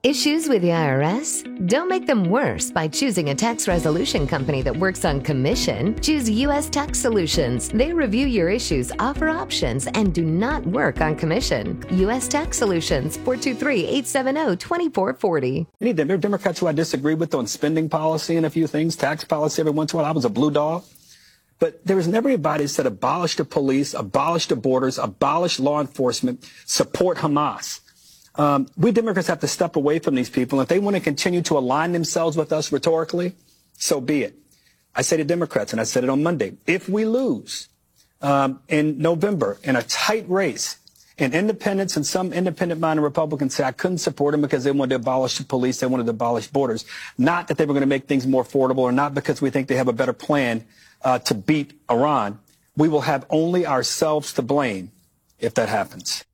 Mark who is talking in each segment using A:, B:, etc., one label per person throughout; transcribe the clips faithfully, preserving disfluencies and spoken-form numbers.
A: Issues with the I R S? Don't make them worse by choosing a tax resolution company that works on commission. Choose U S Tax Solutions. They review your issues, offer options, and do not work on commission. U S Tax Solutions, four two three, eight seven zero, two four four zero.
B: Any Democrats who I disagree with on spending policy and a few things, tax policy every once in a while, I was a blue dog. But there was never anybody that said abolish the police, abolish the borders, abolish law enforcement, support Hamas. Um, we Democrats have to step away from these people. If they want to continue to align themselves with us rhetorically, so be it. I say to Democrats, and I said it on Monday, if we lose um, in November in a tight race, and independents and some independent-minded Republicans say I couldn't support them because they wanted to abolish the police, they wanted to abolish borders, not that they were going to make things more affordable or not because we think they have a better plan uh, to beat Iran, we will have only ourselves to blame if that happens.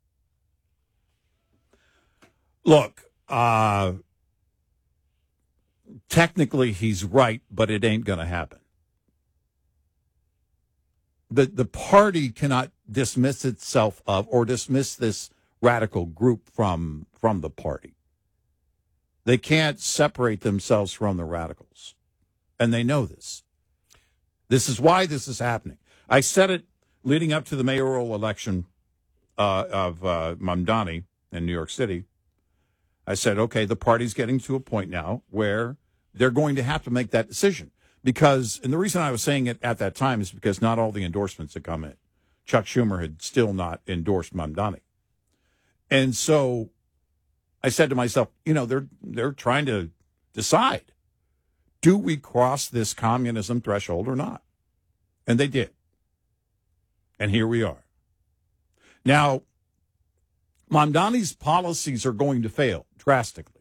C: Look, uh, technically he's right, but it ain't going to happen. The the party cannot dismiss itself of or dismiss this radical group from from the party. They can't separate themselves from the radicals, and they know this. This is why this is happening. I said it leading up to the mayoral election uh, of uh, Mamdani in New York City. I said, okay, the party's getting to a point now where they're going to have to make that decision. Because, and the reason I was saying it at that time is because not all the endorsements had come in. Chuck Schumer had still not endorsed Mamdani. And so I said to myself, you know, they're they're trying to decide, do we cross this communism threshold or not? And they did. And here we are. Now, Mamdani's policies are going to fail drastically.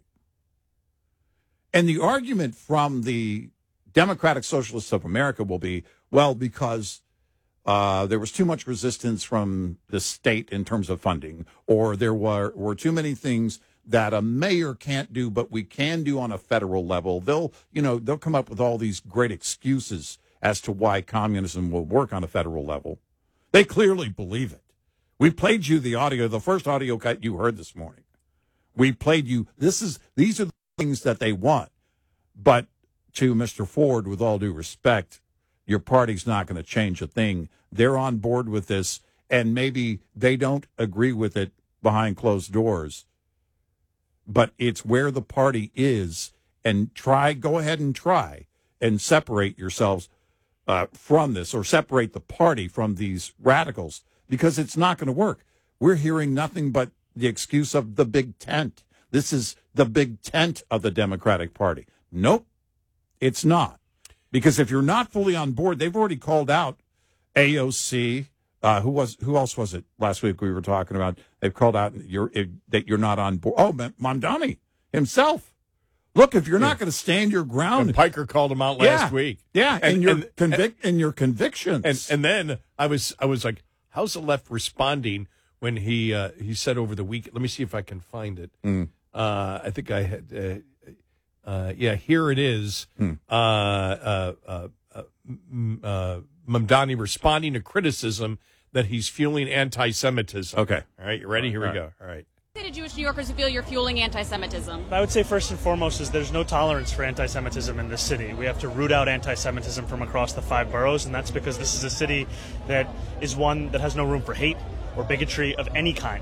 C: And the argument from the Democratic Socialists of America will be, well, because uh, there was too much resistance from the state in terms of funding, or there were, were too many things that a mayor can't do, but we can do on a federal level. They'll, you know, they'll come up with all these great excuses as to why communism will work on a federal level. They clearly believe it. We played you the audio, the first audio cut you heard this morning. We played you, this is, these are the things that they want. But to Mister Ford, with all due respect, your party's not going to change a thing. They're on board with this, and maybe they don't agree with it behind closed doors. But it's where the party is, and try, go ahead and try and separate yourselves uh, from this, or separate the party from these radicals. Because it's not going to work. We're hearing nothing but the excuse of the big tent. This is the big tent of the Democratic Party. Nope, it's not. Because if you're not fully on board, they've already called out A O C. Uh, who was who else was it last week we were talking about? They've called out you're, it, that you're not on board. Oh, Mamdani himself. Look, if you're yeah. not going to stand your ground.
D: And Piker called him out last
C: yeah,
D: week.
C: Yeah, and,
D: and
C: your
D: and,
C: convic-
D: and,
C: and your convictions.
D: And, and then I was I was like, how's the left responding when he uh, he said over the week? Let me see if I can find it.
C: Mm.
D: Uh, I think I had. Uh, uh, yeah, here it is.
C: Mm.
D: Uh, uh, uh, uh, uh, Mamdani responding to criticism that he's fueling anti-Semitism.
C: Okay.
D: All right, you ready? Here
C: All
D: we
C: right.
D: go. All right.
E: Say to Jewish New Yorkers who feel you're fueling anti-Semitism.
F: I would say first and foremost is there's no tolerance for anti-Semitism in this city. We have to root out anti-Semitism from across the five boroughs, and that's because this is a city that is one that has no room for hate or bigotry of any kind.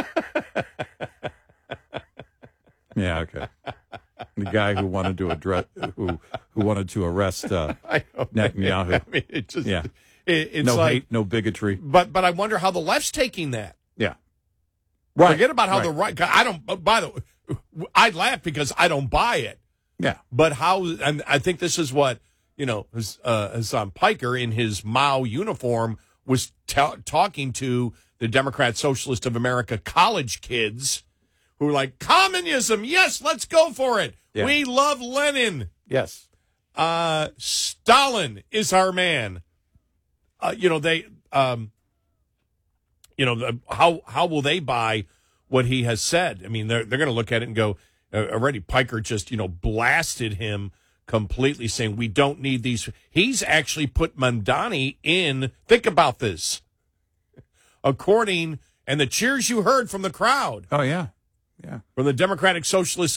C: Yeah, okay. The guy who wanted to address, who who wanted to arrest uh,
D: I know,
C: Netanyahu.
D: I mean, it just,
C: yeah,
D: it, it's
C: no
D: like,
C: hate, no bigotry.
D: But but I wonder how the left's taking that.
C: Yeah,
D: right. Forget about how
C: right.
D: the right. I don't. By the way, I laugh because I don't buy it.
C: Yeah,
D: but how? And I think this is what you know. Uh, Hassan Piker in his Mao uniform was ta- talking to the Democrat Socialist of America college kids who were like, communism, yes, let's go for it.
C: Yeah.
D: We love Lenin.
C: Yes.
D: Uh, Stalin is our man. Uh, you know, they, um, you know, the, how how will they buy what he has said? I mean, they're, they're going to look at it and go, uh, already Piker just, you know, blasted him completely, saying we don't need these. He's actually put Mamdani in, think about this, according, and the cheers you heard from the crowd.
C: Oh, yeah. Yeah.
D: From the Democratic Socialist